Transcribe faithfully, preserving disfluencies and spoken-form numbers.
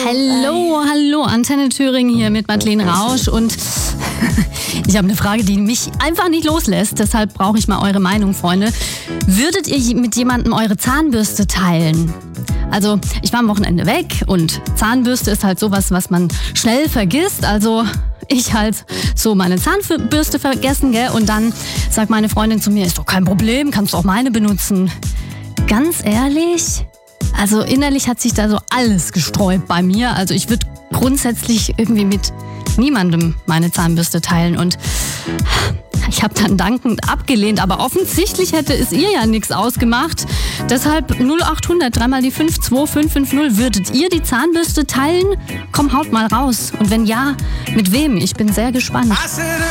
Hallo, hallo, Antenne Thüringen hier mit Madeleine Rausch und ich habe eine Frage, die mich einfach nicht loslässt, deshalb brauche ich mal eure Meinung, Freunde. Würdet ihr mit jemandem eure Zahnbürste teilen? Also, ich war am Wochenende weg und Zahnbürste ist halt sowas, was man schnell vergisst, also ich halt so meine Zahnbürste vergessen, gell? Und dann sagt meine Freundin zu mir, ist doch kein Problem, kannst du auch meine benutzen. Ganz ehrlich, also innerlich hat sich da so alles gesträubt bei mir. Also ich würde grundsätzlich irgendwie mit niemandem meine Zahnbürste teilen und ich habe dann dankend abgelehnt, aber offensichtlich hätte es ihr ja nichts ausgemacht. Deshalb null acht hundert, dreimal die fünf, zwei fünf fünf null. Würdet ihr die Zahnbürste teilen? Komm, haut mal raus. Und wenn ja, mit wem? Ich bin sehr gespannt.